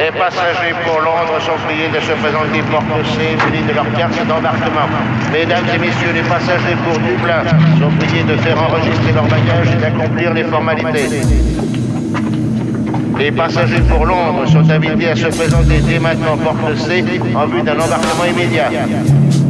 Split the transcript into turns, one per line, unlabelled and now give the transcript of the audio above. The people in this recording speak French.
Les passagers pour Londres sont priés de se présenter porte C munis de leur carte d'embarquement. Mesdames et messieurs les passagers pour Dublin sont priés de faire enregistrer leurs bagages et d'accomplir les formalités. Les passagers pour Londres sont invités à se présenter dès maintenant porte C en vue d'un embarquement immédiat.